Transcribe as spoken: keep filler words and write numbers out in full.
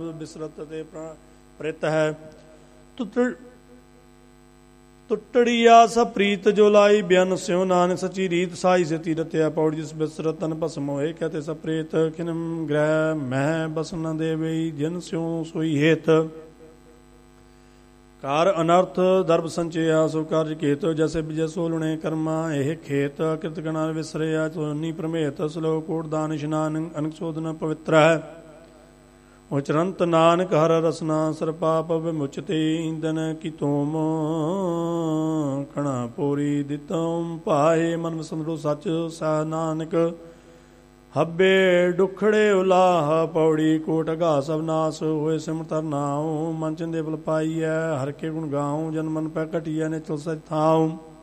ਬਿਸਰਤ ਤੇ ਪ੍ਰਿਤ ਹੈ। ਟੁੱਟੜੀ ਆਸ ਪ੍ਰੀਤ ਜੋ ਲਾਈ ਬਿਆਨ ਸਿਉ ਨਾਨਕ ਸਚੀ ਰੀਤ ਸਾਈ ਸੇ ਤੀਰਤਿਆ ਪੌੜੀ ਜਿਸ ਬਿਸਰਤ ਤਨ ਭਸਮ ਹੋਏ ਕਹਤੇ ਸਪ੍ਰੇਤ ਖਿਨਮ ਗ੍ਰਹਿ ਮਹਿ ਬਸ ਨ ਦੇਵਈ ਜਿਨ ਸਿਉ ਸੋਈ ਹੇਤ ਕਾਰ ਅਨਰਥ ਦਰਬ ਸੰਚਿਆ ਸੋ ਕਾਰਜ ਕੇਤ ਜੈਸੇ ਬਿਜੈ ਸੋਲਣੇ ਕਰਮਾ ਇਹ ਖੇਤ ਕਿਰਤ ਗਣਾ ਵਿਸਰਿਆ ਚੋਨੀ ਪ੍ਰਮੇਤ ਸਲੋਕ ਕੋਟ ਦਾਨ ਇਸ਼ਨਾਨ ਅਨਕ ਸੋਧਨ ਪਵਿੱਤਰ ਹੈ। ਉਚਰੰਤ ਨਾਨਕ ਹਰ ਰਸਨਾ ਸਰ ਪਾਪ ਵਿਮੁਚਤੇ ਇੰਦਨ ਕੀ ਤੋਮ ਕਣਾ ਪੂਰੀ ਦਿੱਤਮ ਭਾਏ ਮਨ ਵਸੰਦੋ ਸੱਚ ਸਾ ਨਾਨਕ ਹੱਬੇ ਡੁਖੜੇ ਉਲਾਹ ਪੌੜੀ ਕੋਟ ਗਾ ਸਭ ਨਾਸ ਹੋਏ ਸਿਮਤਰ ਨਾਉ ਮਨ ਚੰਦੇ ਬਲ ਪਾਈਐ ਹਰ ਕੇ ਗੁਣ ਗਾਉ ਜਨ ਮਨ ਪੈ ਘਟੀਐ ਨੇ ਚਲ ਸਚ ਥਾਉ।